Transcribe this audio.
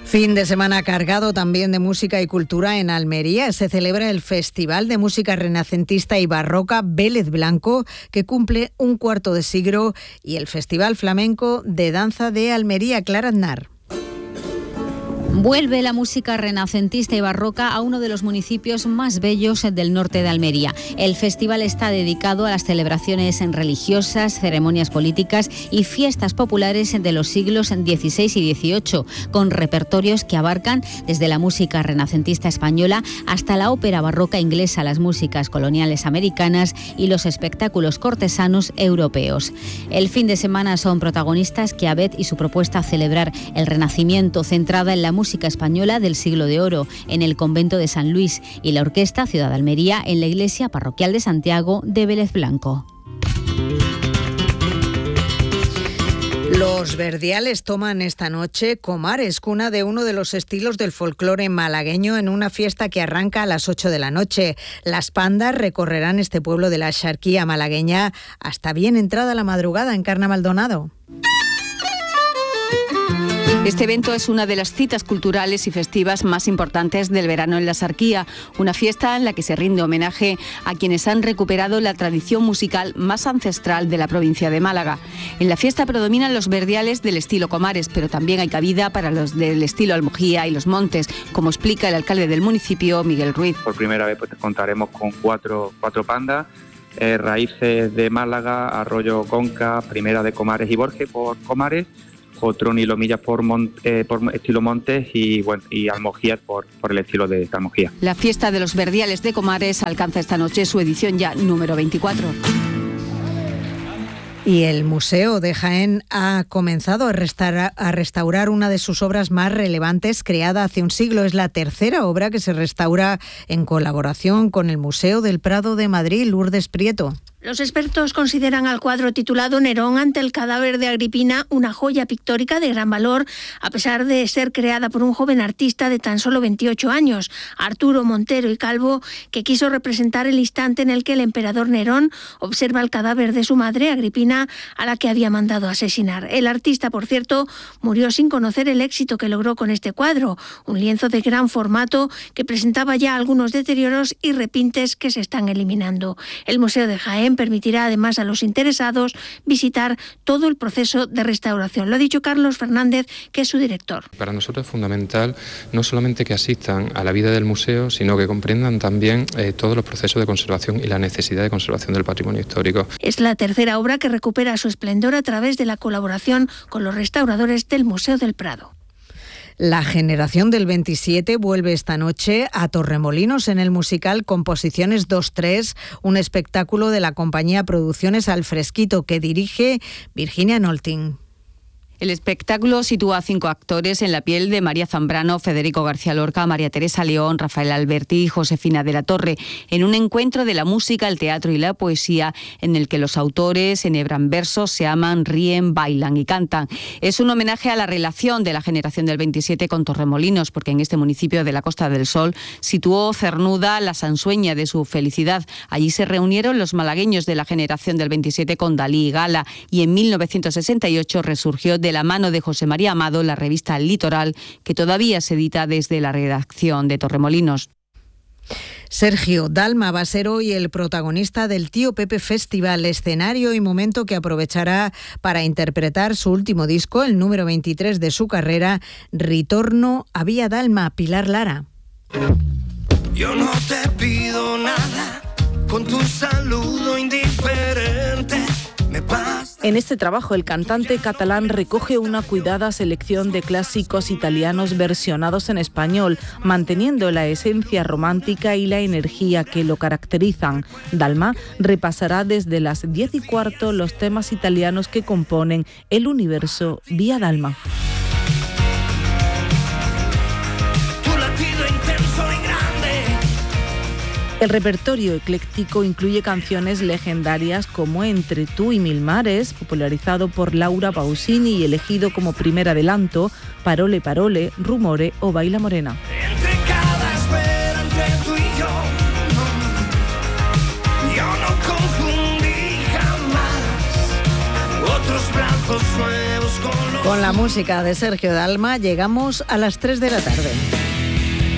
Fin de semana cargado también de música y cultura en Almería. Se celebra el Festival de Música Renacentista y Barroca Vélez Blanco, que cumple un cuarto de siglo, y el Festival Flamenco de Danza de Almería. Clara Aznar. Vuelve la música renacentista y barroca a uno de los municipios más bellos del norte de Almería. El festival está dedicado a las celebraciones religiosas, ceremonias políticas y fiestas populares de los siglos XVI y XVIII, con repertorios que abarcan desde la música renacentista española hasta la ópera barroca inglesa, las músicas coloniales americanas y los espectáculos cortesanos europeos. El fin de semana son protagonistas Chiavet y su propuesta a celebrar el Renacimiento, centrada en la música española del siglo de oro, en el convento de San Luis, y la Orquesta Ciudad de Almería en la iglesia parroquial de Santiago de Vélez Blanco. Los Verdiales toman esta noche Comares, cuna de uno de los estilos del folclore malagueño, en una fiesta que arranca a las 8 de la noche. Las pandas recorrerán este pueblo de la Axarquía malagueña hasta bien entrada la madrugada en Carna Maldonado. Este evento es una de las citas culturales y festivas más importantes del verano en la Axarquía, una fiesta en la que se rinde homenaje a quienes han recuperado la tradición musical más ancestral de la provincia de Málaga. En la fiesta predominan los verdiales del estilo Comares, pero también hay cabida para los del estilo Almojía y Los Montes, como explica el alcalde del municipio, Miguel Ruiz. Por primera vez contaremos con cuatro pandas, raíces de Málaga, Arroyo Conca, Primera de Comares y Borges por Comares, otro Nilomillas por estilo Montes y Almojías por el estilo de Almojía. La fiesta de los Verdiales de Comares alcanza esta noche su edición ya número 24. Y el Museo de Jaén ha comenzado a restaurar una de sus obras más relevantes, creada hace un siglo. Es la tercera obra que se restaura en colaboración con el Museo del Prado de Madrid. Lourdes Prieto. Los expertos consideran al cuadro titulado Nerón ante el cadáver de Agripina una joya pictórica de gran valor, a pesar de ser creada por un joven artista de tan solo 28 años, Arturo Montero y Calvo, que quiso representar el instante en el que el emperador Nerón observa el cadáver de su madre, Agripina, a la que había mandado asesinar. El artista, por cierto, murió sin conocer el éxito que logró con este cuadro, un lienzo de gran formato que presentaba ya algunos deterioros y repintes que se están eliminando. El Museo de Jaén permitirá además a los interesados visitar todo el proceso de restauración. Lo ha dicho Carlos Fernández, que es su director. Para nosotros es fundamental no solamente que asistan a la vida del museo, sino que comprendan también todos los procesos de conservación y la necesidad de conservación del patrimonio histórico. Es la tercera obra que recupera su esplendor a través de la colaboración con los restauradores del Museo del Prado. La generación del 27 vuelve esta noche a Torremolinos en el musical Composiciones 2-3, un espectáculo de la compañía Producciones Al Fresquito que dirige Virginia Nolting. El espectáculo sitúa a 5 actores en la piel de María Zambrano, Federico García Lorca, María Teresa León, Rafael Alberti y Josefina de la Torre, en un encuentro de la música, el teatro y la poesía, en el que los autores enhebran versos, se aman, ríen, bailan y cantan. Es un homenaje a la relación de la generación del 27 con Torremolinos, porque en este municipio de la Costa del Sol situó cernuda la sansueña de su felicidad. Allí se reunieron los malagueños de la generación del 27 con Dalí y Gala, y en 1968 resurgió de la mano de José María Amado la revista Litoral, que todavía se edita desde la redacción de Torremolinos. Sergio Dalma va a ser hoy el protagonista del Tío Pepe Festival, escenario y momento que aprovechará para interpretar su último disco, el número 23 de su carrera, Ritorno a Vía Dalma. Pilar Lara. Yo no te pido nada, con tu saludo indiferente. En este trabajo, el cantante catalán recoge una cuidada selección de clásicos italianos versionados en español, manteniendo la esencia romántica y la energía que lo caracterizan. Dalma repasará desde las 10:15 los temas italianos que componen el universo Vía Dalma. El repertorio ecléctico incluye canciones legendarias como Entre tú y mil mares, popularizado por Laura Pausini y elegido como primer adelanto, Parole Parole, Rumore o Baila Morena. Entre cada espera, entre tú y yo no confundí jamás otros brazos nuevos con los Con la música de Sergio Dalma llegamos a las 3 de la tarde.